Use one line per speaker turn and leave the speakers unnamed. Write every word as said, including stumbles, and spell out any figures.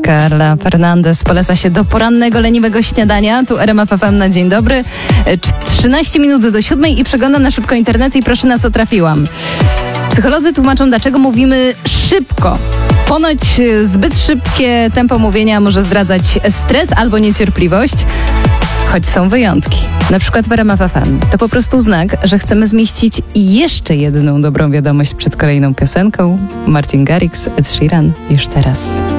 Carla Fernandez poleca się do porannego, leniwego śniadania. Tu R M F F M na dzień dobry. trzynaście minut do siódmej i przeglądam na szybko internet i proszę, na co trafiłam. Psycholodzy tłumaczą, dlaczego mówimy szybko. Ponoć zbyt szybkie tempo mówienia może zdradzać stres albo niecierpliwość, choć są wyjątki. Na przykład w R M F F M. To po prostu znak, że chcemy zmieścić jeszcze jedną dobrą wiadomość przed kolejną piosenką. Martin Garrix, Ed Sheeran, już teraz.